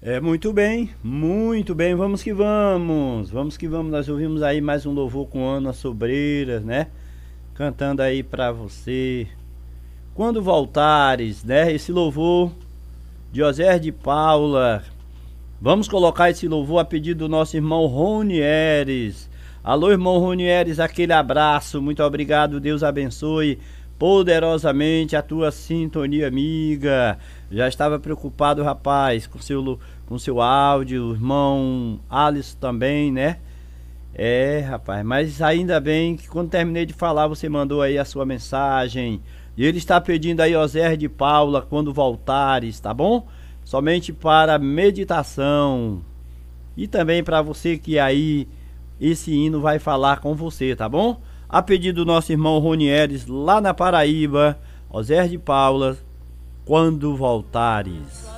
Muito bem, vamos que vamos. Nós ouvimos aí mais um louvor com Ana Sobreiras, né? Cantando aí pra você. Quando voltares, né? Esse louvor de Oséias de Paula. Vamos colocar esse louvor a pedido do nosso irmão Ronieres. Alô, irmão Ronieres, aquele abraço. Muito obrigado, Deus abençoe poderosamente a tua sintonia, amiga. Já estava preocupado, rapaz, com seu áudio, o irmão Alisson também, né? Rapaz, mas ainda bem que quando terminei de falar, você mandou aí a sua mensagem. E ele está pedindo aí, Oséias de Paula, quando voltares, tá bom? Somente para meditação. E também para você que aí esse hino vai falar com você, tá bom? A pedido do nosso irmão Ronieres, lá na Paraíba, Oséias de Paula, quando voltares.